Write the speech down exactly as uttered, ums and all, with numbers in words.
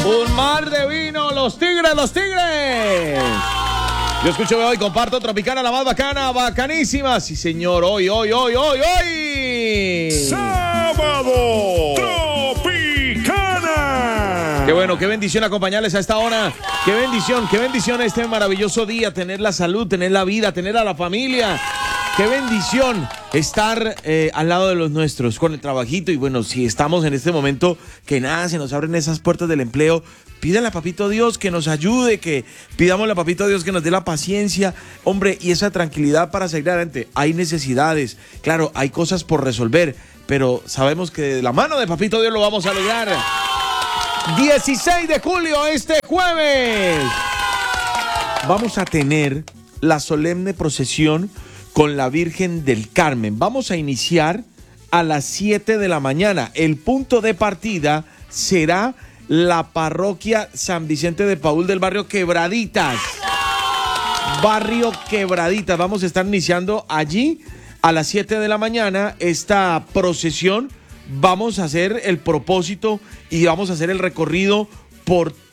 Un mar de vino, los tigres, los tigres. Yo escucho hoy, comparto Tropicana, la más bacana, bacanísima. Sí, señor, hoy, hoy, hoy, hoy, hoy. ¡Sábado! ¡Tropicana! Qué bueno, qué bendición acompañarles a esta hora. Qué bendición, qué bendición este maravilloso día. Tener la salud, tener la vida, tener a la familia. Qué bendición estar eh, al lado de los nuestros con el trabajito. Y bueno, si estamos en este momento que nada, se nos abren esas puertas del empleo, pídale a Papito Dios que nos ayude, que pidamos a Papito Dios que nos dé la paciencia, hombre, y esa tranquilidad para seguir adelante. Hay necesidades, claro, hay cosas por resolver, pero sabemos que de la mano de Papito Dios lo vamos a lograr. dieciséis de julio, este jueves, vamos a tener la solemne procesión con la Virgen del Carmen. Vamos a iniciar a las siete de la mañana. El punto de partida será la parroquia San Vicente de Paúl del barrio Quebraditas. Barrio Quebraditas. Vamos a estar iniciando allí a las siete de la mañana esta procesión. Vamos a hacer el propósito y vamos a hacer el recorrido por